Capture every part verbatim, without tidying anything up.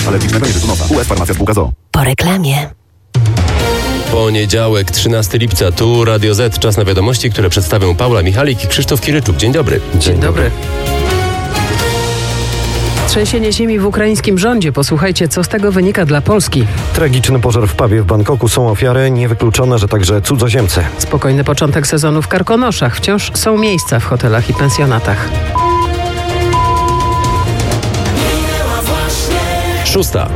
alergicznego niewytwu nosa. U S Farmacja Spółka z o o. Po reklamie. Poniedziałek, trzynastego lipca, tu Radio Z. Czas na wiadomości, które przedstawią Paula Michalik i Krzysztof Kiryczuk. Dzień dobry. Dzień, Dzień dobry. dobry. Trzęsienie ziemi w ukraińskim rządzie. Posłuchajcie, co z tego wynika dla Polski. Tragiczny pożar w pubie w Bangkoku. Są ofiary, niewykluczone, że także cudzoziemcy. Spokojny początek sezonu w Karkonoszach. Wciąż są miejsca w hotelach i pensjonatach. Szósta.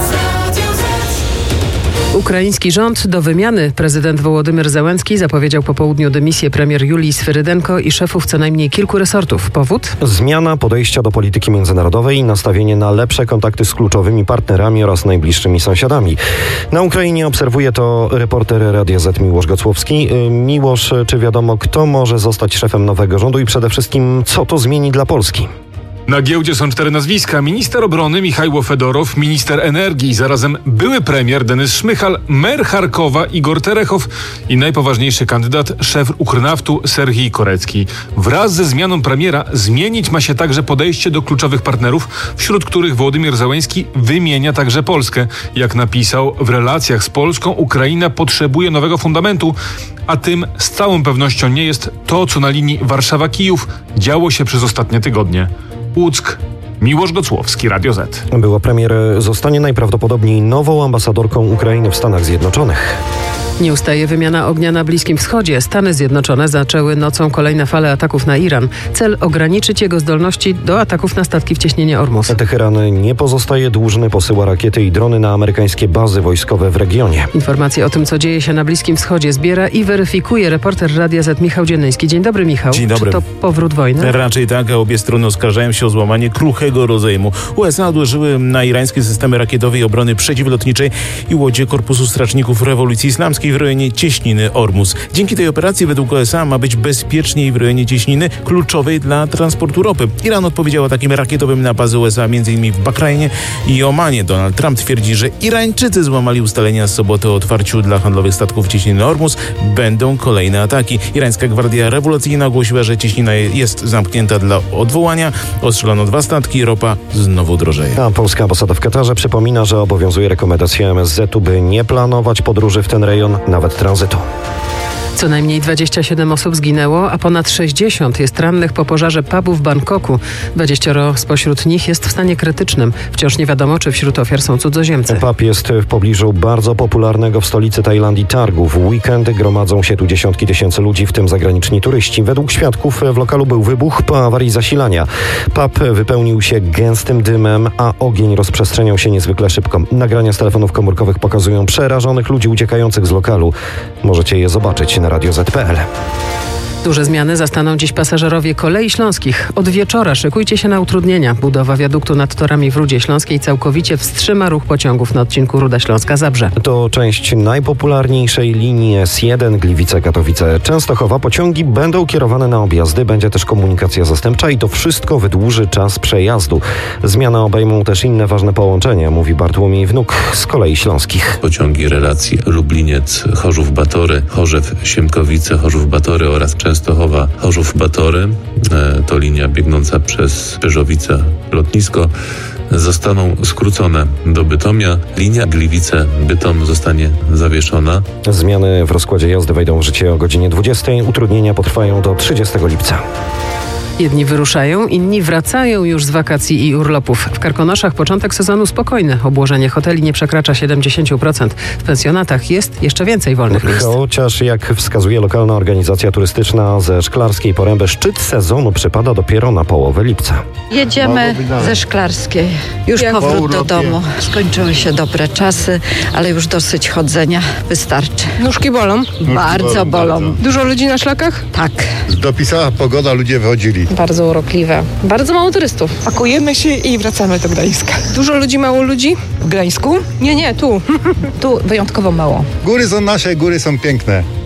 Ukraiński rząd do wymiany. Prezydent Wołodymyr Zełenski zapowiedział po południu dymisję premier Julii Swyrydenko i szefów co najmniej kilku resortów. Powód? Zmiana podejścia do polityki międzynarodowej i nastawienie na lepsze kontakty z kluczowymi partnerami oraz najbliższymi sąsiadami. Na Ukrainie obserwuje to reporter Radia Z Miłosz Gocłowski. Miłosz, czy wiadomo, kto może zostać szefem nowego rządu i przede wszystkim co to zmieni dla Polski? Na giełdzie są cztery nazwiska. Minister obrony Michajło Fedorow, minister energii i zarazem były premier Denys Szmychal, mer Charkowa Igor Terechow i najpoważniejszy kandydat, szef Ukrnaftu Serhii Korecki. Wraz ze zmianą premiera zmienić ma się także podejście do kluczowych partnerów, wśród których Wołodymyr Zełenski wymienia także Polskę. Jak napisał, w relacjach z Polską Ukraina potrzebuje nowego fundamentu, a tym z całą pewnością nie jest to, co na linii Warszawa-Kijów działo się przez ostatnie tygodnie. Łuck, Miłosz Gocłowski, Radio Z. Była premier zostanie najprawdopodobniej nową ambasadorką Ukrainy w Stanach Zjednoczonych. Nie ustaje wymiana ognia na Bliskim Wschodzie. Stany Zjednoczone zaczęły nocą kolejne fale ataków na Iran. Cel ograniczyć jego zdolności do ataków na statki w cieśninie Ormus. Teheran nie pozostaje dłużny, posyła rakiety i drony na amerykańskie bazy wojskowe w regionie. Informacje o tym, co dzieje się na Bliskim Wschodzie, zbiera i weryfikuje reporter Radia Z Michał Dziennyński. Dzień dobry, Michał. Dzień dobry. Czy to powrót wojny? Raczej tak, a obie strony oskarżają się o złamanie kruchego rozejmu. U S A odłożyły na irańskie systemy rakietowej i obrony przeciwlotniczej i łodzie Korpusu Strażników Rewolucji Islamskiej w rejonie cieśniny Ormus. Dzięki tej operacji według U S A ma być bezpieczniej w rejonie cieśniny kluczowej dla transportu ropy. Iran odpowiedział atakiem rakietowym na bazy U S A m.in. w Bahrajnie i Omanie. Donald Trump twierdzi, że Irańczycy złamali ustalenia z soboty o otwarciu dla handlowych statków cieśniny Ormus. Będą kolejne ataki. Irańska Gwardia Rewolucyjna ogłosiła, że cieśnina jest zamknięta dla odwołania. Ostrzelono dwa statki, ropa znowu drożeje. A polska ambasada w Katarze przypomina, że obowiązuje rekomendacja M S Z-u, by nie planować podróży w ten rejon, nawet tranzytu. Co najmniej dwadzieścia siedem osób zginęło, a ponad sześćdziesiąt jest rannych po pożarze pubu w Bangkoku. dwadzieścia spośród nich jest w stanie krytycznym. Wciąż nie wiadomo, czy wśród ofiar są cudzoziemcy. Pub jest w pobliżu bardzo popularnego w stolicy Tajlandii targu. W weekendy gromadzą się tu dziesiątki tysięcy ludzi, w tym zagraniczni turyści. Według świadków w lokalu był wybuch po awarii zasilania. Pub wypełnił się gęstym dymem, a ogień rozprzestrzeniał się niezwykle szybko. Nagrania z telefonów komórkowych pokazują przerażonych ludzi uciekających z lokalu. Możecie je zobaczyć na radio zet kropka pe el. Duże zmiany zastaną dziś pasażerowie Kolei Śląskich. Od wieczora szykujcie się na utrudnienia. Budowa wiaduktu nad torami w Rudzie Śląskiej całkowicie wstrzyma ruch pociągów na odcinku Ruda Śląska-Zabrze. To część najpopularniejszej linii S jeden Gliwice-Katowice-Częstochowa. Pociągi będą kierowane na objazdy, będzie też komunikacja zastępcza i to wszystko wydłuży czas przejazdu. Zmiany obejmą też inne ważne połączenia, mówi Bartłomiej Wnuk z Kolei Śląskich. Pociągi relacji Lubliniec, Chorzów-Batory, Chorzew-Siemkowice, Chorzów-Batory oraz Częstochowa, Chorzów-Batory, to linia biegnąca przez Pyrzowice lotnisko, zostaną skrócone do Bytomia. Linia Gliwice-Bytom zostanie zawieszona. Zmiany w rozkładzie jazdy wejdą w życie o godzinie dwudziestej. Utrudnienia potrwają do trzydziestego lipca. Jedni wyruszają, inni wracają już z wakacji i urlopów. W Karkonoszach początek sezonu spokojny. Obłożenie hoteli nie przekracza siedemdziesiąt procent. W pensjonatach jest jeszcze więcej wolnych miejsc. Chociaż jak wskazuje lokalna organizacja turystyczna ze Szklarskiej Poręby, szczyt sezonu przypada dopiero na połowę lipca. Jedziemy ze Szklarskiej. Już Jak powrót do domu. Skończyły się dobre czasy, ale już dosyć chodzenia wystarczy. Nóżki bolą? Nóżki bardzo bolą. bolą. Dużo ludzi na szlakach? Tak. Dopisała pogoda, ludzie wychodzili. Bardzo urokliwe. Bardzo mało turystów. Pakujemy się i wracamy do Gdańska. Dużo ludzi, mało ludzi? W Gdańsku? Nie, nie, tu. Tu wyjątkowo mało. Góry są nasze, góry są piękne.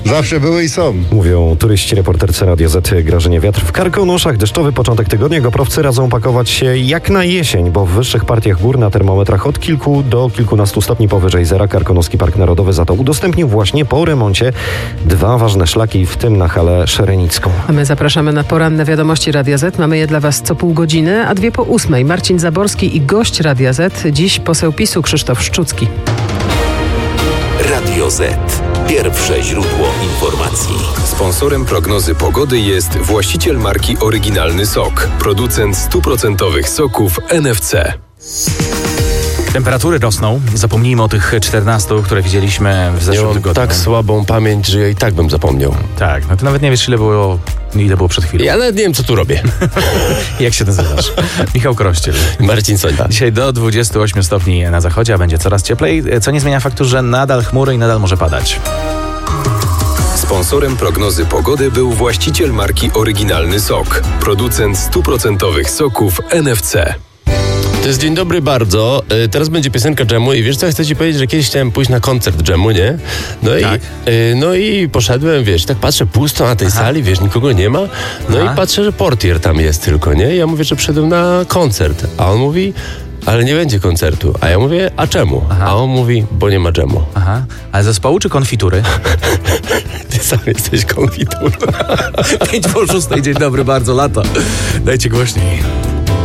Zawsze były i są. Mówią turyści reporterce Radio Z Grażynie Wiatr. W Karkonoszach deszczowy początek tygodnia. Goprowcy radzą pakować się jak na jesień, bo w wyższych partiach gór na termometrach od kilku do kilkunastu stopni powyżej zera. Karkonoski Park Narodowy za to udostępnił właśnie po remoncie dwa ważne szlaki, w tym na halę szerenicką. A my zapraszamy na poranne wiadomości Radia Z. Mamy je dla Was co pół godziny, a dwie po ósmej. Marcin Zaborski i gość Radia Z. Dziś poseł PiSu Krzysztof Szczucki. Radio Z. Pierwsze źródło informacji. Sponsorem prognozy pogody jest właściciel marki Oryginalny Sok. Producent stuprocentowych soków N F C. Temperatury rosną. Zapomnijmy o tych czternastu, które widzieliśmy w zeszłym ja mam tygodniu. tak słabą pamięć, że ja i tak bym zapomniał. Tak, no ty nawet nie wiesz, ile było, ile było przed chwilą. Ja nawet nie wiem, co tu robię. Jak się nazywasz? Michał Krościel. Marcin Sońda. Dzisiaj do dwudziestu ośmiu stopni na zachodzie, a będzie coraz cieplej, co nie zmienia faktu, że nadal chmury i nadal może padać. Sponsorem prognozy pogody był właściciel marki Oryginalny Sok. Producent stuprocentowych soków N F C. To jest dzień dobry bardzo. Yy, teraz będzie piosenka Dżemu i wiesz co, chcę ci powiedzieć, że kiedyś chciałem pójść na koncert Dżemu, nie? No, tak. i, yy, no i poszedłem, wiesz, tak patrzę pusto na tej Aha. sali, wiesz, nikogo nie ma. No Aha. i patrzę, że portier tam jest tylko, nie? I ja mówię, że przyszedłem na koncert. A on mówi, ale nie będzie koncertu. A ja mówię, a czemu? Aha. A on mówi, bo nie ma dżemu. Aha. Ale zespołu czy konfitury? Ty sam jesteś konfiturą. Pięć po szóstej, dzień dobry, bardzo, lato. Dajcie głośniej.